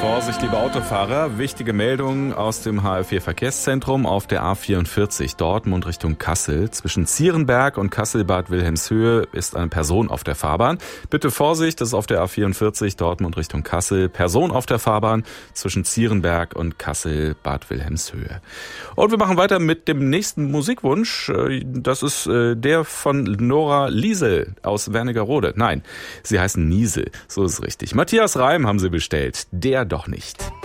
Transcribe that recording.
Vorsicht, liebe Autofahrer, wichtige Meldung aus dem HR4-Verkehrszentrum auf der A44 Dortmund Richtung Kassel. Zwischen Zierenberg und Kassel-Bad Wilhelmshöhe ist eine Person auf der Fahrbahn. Bitte Vorsicht, das ist auf der A44 Dortmund Richtung Kassel. Person auf der Fahrbahn zwischen Zierenberg und Kassel-Bad Wilhelmshöhe. Und wir machen weiter mit dem nächsten Musikwunsch. Das ist der von Nora Liesel aus Wernigerode. Nein, sie heißen Niesel, so ist es richtig. Matthias Reim haben sie bestellt. Der doch nicht.